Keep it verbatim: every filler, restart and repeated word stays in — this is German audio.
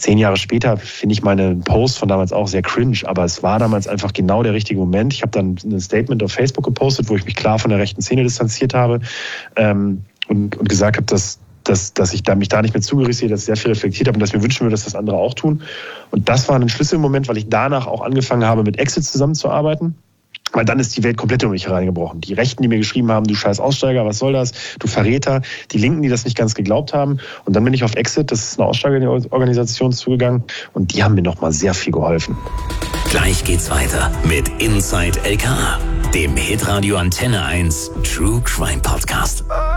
zehn Jahre später finde ich meine Post von damals auch sehr cringe, aber es war damals einfach genau der richtige Moment. Ich habe dann ein Statement auf Facebook gepostet, wo ich mich klar von der rechten Szene distanziert habe ähm, und, und gesagt habe, dass Dass, dass ich da, mich da nicht mehr zugehörig sehe, dass ich sehr viel reflektiert habe und dass ich mir wünschen würde, dass das andere auch tun. Und das war ein Schlüsselmoment, weil ich danach auch angefangen habe, mit Exit zusammenzuarbeiten. Weil dann ist die Welt komplett um mich hereingebrochen. Die Rechten, die mir geschrieben haben, du scheiß Aussteiger, was soll das? Du Verräter. Die Linken, die das nicht ganz geglaubt haben. Und dann bin ich auf Exit, das ist eine Aussteigerorganisation, zugegangen. Und die haben mir nochmal sehr viel geholfen. Gleich geht's weiter mit Inside L K A, dem Hitradio Antenne eins True Crime Podcast.